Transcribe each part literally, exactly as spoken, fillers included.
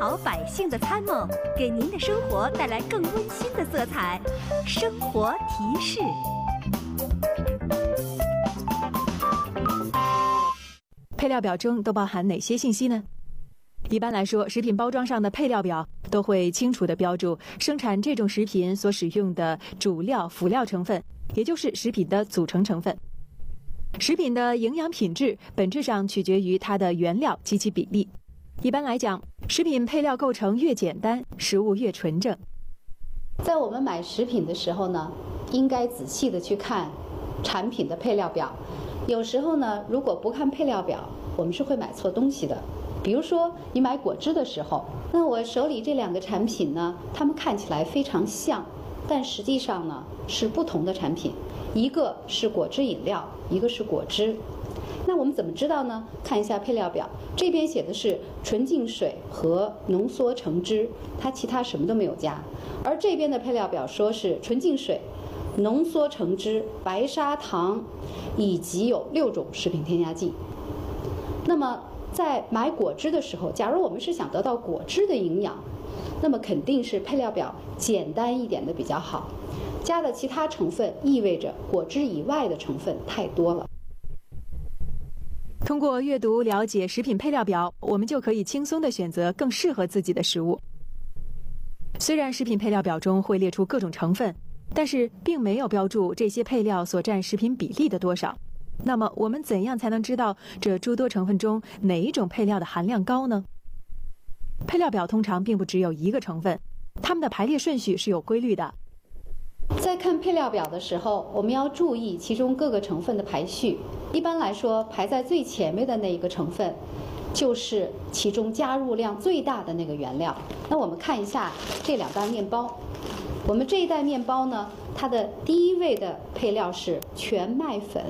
好百姓的参谋，给您的生活带来更温馨的色彩。生活提示。 配料表中都包含哪些信息呢？一般来说，食品包装上的配料表都会清楚地标注生产这种食品所使用的主料、辅料成分，也就是食品的组成成分。食品的营养品质本质上取决于它的原料及其比例。一般来讲，食品配料构成越简单，食物越纯正。 在我们买食品的时候呢，应该仔细地去看产品的配料表。有时候呢，如果不看配料表，我们是会买错东西的。比如说，你买果汁的时候，那我手里这两个产品呢，它们看起来非常像，但实际上呢是不同的产品，一个是果汁饮料，一个是果汁。那我们怎么知道呢？看一下配料表，这边写的是纯净水和浓缩橙汁，它其他什么都没有加。而这边的配料表说是纯净水、浓缩橙汁、白砂糖，以及有六种食品添加剂。那么在买果汁的时候，假如我们是想得到果汁的营养，那么肯定是配料表简单一点的比较好。加的其他成分意味着果汁以外的成分太多了。 通过阅读了解食品配料表，我们就可以轻松地选择更适合自己的食物。虽然食品配料表中会列出各种成分，但是并没有标注这些配料所占食品比例的多少。那么我们怎样才能知道这诸多成分中哪一种配料的含量高呢？配料表通常并不只有一个成分，它们的排列顺序是有规律的。 在看配料表的时候，我们要注意其中各个成分的排序。一般来说，排在最前面的那一个成分，就是其中加入量最大的那个原料。那我们看一下这两袋面包。我们这一袋面包呢，它的第一位的配料是全麦粉，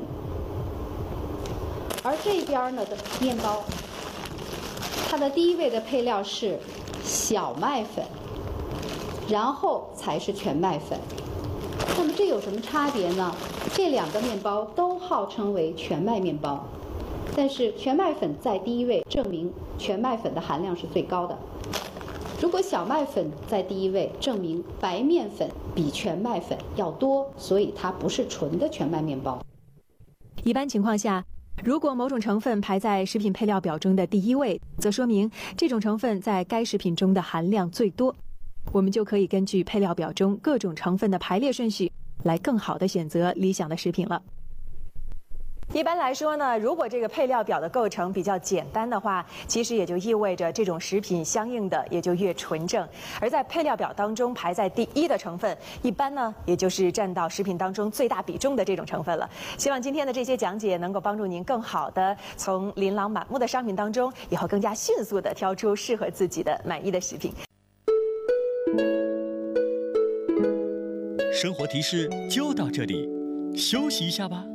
而这边呢的面包，它的第一位的配料是小麦粉，然后才是全麦粉。那么这有什么差别呢？这两个面包都号称为全麦面包，但是全麦粉在第一位，证明全麦粉的含量是最高的。如果小麦粉在第一位，证明白面粉比全麦粉要多，所以它不是纯的全麦面包。 一般情况下，如果某种成分排在食品配料表中的第一位，则说明这种成分在该食品中的含量最多。我们就可以根据配料表中各种成分的排列顺序，来更好地选择理想的食品了。一般来说呢，如果这个配料表的构成比较简单的话，其实也就意味着这种食品相应的也就越纯正。而在配料表当中排在第一的成分，一般呢也就是占到食品当中最大比重的这种成分了。希望今天的这些讲解能够帮助您更好地从琳琅满目的商品当中，以后更加迅速地挑出适合自己的满意的食品。 生活提示就到这里，休息一下吧。